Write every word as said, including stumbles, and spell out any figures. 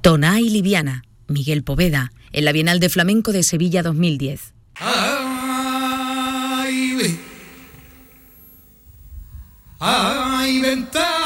Toná y liviana, Miguel Poveda, en la Bienal de Flamenco de Sevilla dos mil diez. Ay, ve. Ay, ventana.